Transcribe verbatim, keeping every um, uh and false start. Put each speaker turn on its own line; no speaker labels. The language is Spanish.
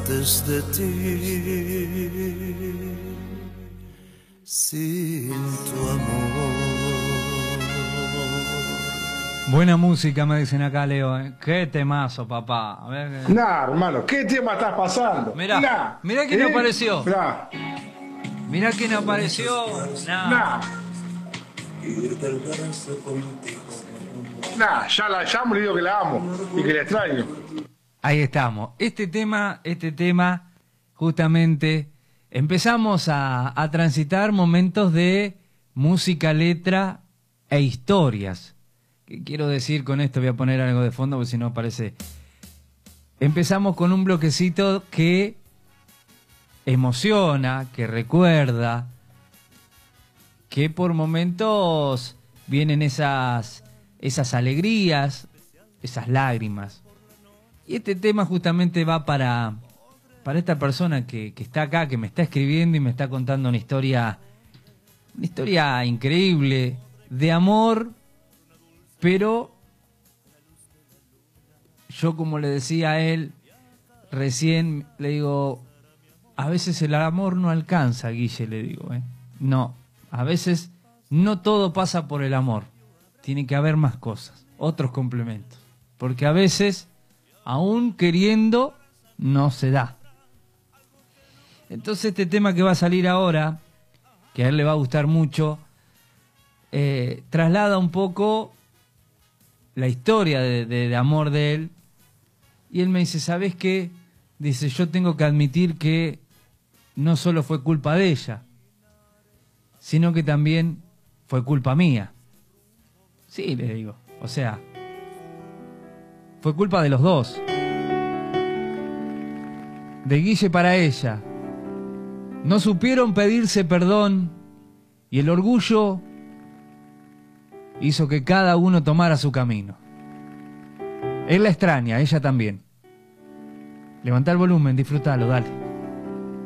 antes de ti, sin tu amor.
Buena música, me dicen acá, Leo. ¿eh? Qué temazo, papá. A ver, eh.
Nah, hermano, ¿qué tema estás pasando?
Mirá, mirá, mirá quién
¿eh?
apareció.
Mirá.
Mirá quién apareció. Nah.
Nah. Nah, ya la llamo y le digo que la amo y que la extraño.
Ahí estamos. Este tema, este tema, justamente, empezamos a, a transitar momentos de música, letra e historias. ¿Qué quiero decir con esto? Voy a poner algo de fondo porque si no parece... Empezamos con un bloquecito que emociona, que recuerda, que por momentos vienen esas, esas alegrías, esas lágrimas. Y este tema justamente va para, para esta persona que, que está acá, que me está escribiendo y me está contando una historia, una historia increíble de amor, pero yo, como le decía a él recién, le digo, a veces el amor no alcanza, Guille, le digo, ¿eh? No, a veces no todo pasa por el amor, tiene que haber más cosas, otros complementos, porque a veces, aún queriendo, no se da. Entonces este tema que va a salir ahora, que a él le va a gustar mucho, eh, traslada un poco la historia de, de, de amor de él. Y él me dice, ¿sabés qué? Dice, yo tengo que admitir que no solo fue culpa de ella, sino que también fue culpa mía. Sí, le digo, o sea, fue culpa de los dos. De Guille para ella. No supieron pedirse perdón y el orgullo hizo que cada uno tomara su camino. Él la extraña, ella también. Levantá el volumen, disfrútalo, dale.